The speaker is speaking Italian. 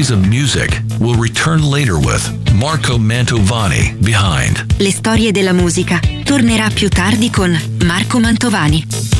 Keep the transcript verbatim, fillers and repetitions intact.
Stories of Music will return later with Marco Mantovani Behind. Le storie della musica tornerà più tardi con Marco Mantovani.